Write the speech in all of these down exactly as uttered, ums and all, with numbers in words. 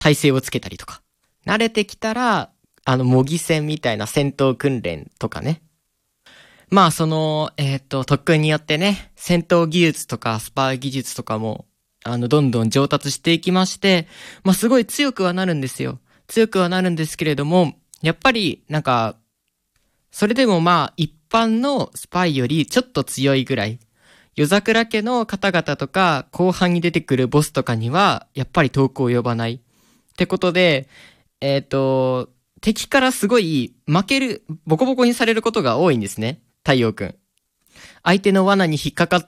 体勢をつけたりとか。慣れてきたら、あの、模擬戦みたいな戦闘訓練とかね。まあ、その、えっと、特訓によってね、戦闘技術とかスパー技術とかも、あの、どんどん上達していきまして、まあ、すごい強くはなるんですよ。強くはなるんですけれども、やっぱり、なんか、それでもまあ、一般のスパイよりちょっと強いぐらい。夜桜家の方々とか、後半に出てくるボスとかには、やっぱり遠く及ばない。ってことで、えっと、敵からすごい負ける、ボコボコにされることが多いんですね。太陽くん。相手の罠に引っかかって、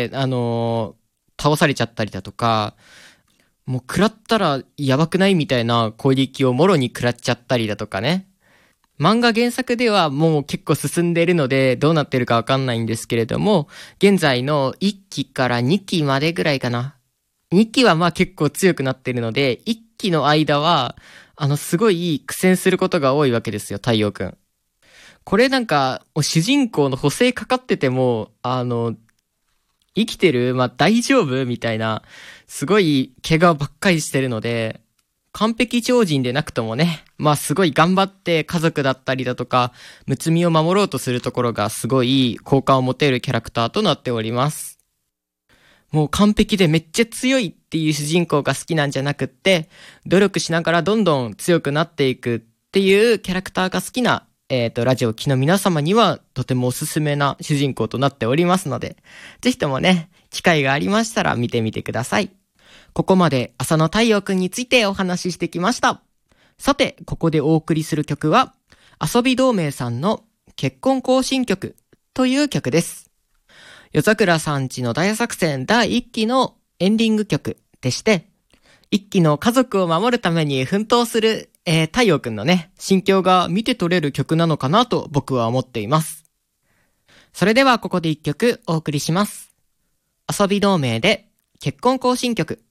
あのー、倒されちゃったりだとか、もう食らったらやばくないみたいな攻撃をもろに食らっちゃったりだとかね。漫画原作ではもう結構進んでいるのでどうなってるかわかんないんですけれども、現在のいっきからにきまでぐらいかな。にきはまあ結構強くなってるので、いっきの間は、あのすごい苦戦することが多いわけですよ、太陽くん。これなんか、主人公の補正かかってても、あの、生きてるまあ大丈夫みたいな、すごい怪我ばっかりしてるので、完璧超人でなくともね、まあすごい頑張って家族だったりだとか、むつみを守ろうとするところがすごい好感を持てるキャラクターとなっております。もう完璧でめっちゃ強いっていう主人公が好きなんじゃなくって、努力しながらどんどん強くなっていくっていうキャラクターが好きなえっと、ラジオを聴きの皆様にはとてもおすすめな主人公となっておりますので、ぜひともね、機会がありましたら見てみてください。ここまで浅野太陽くんについてお話ししてきました。さて、ここでお送りする曲は、遊び同盟さんの結婚行進曲という曲です。夜桜さんちの大作戦だいいっきのエンディング曲でして、いっきの家族を守るために奮闘するえー、太陽くんのね、心境が見て取れる曲なのかなと僕は思っています。それではここで一曲お送りします。遊び同盟で結婚行進曲。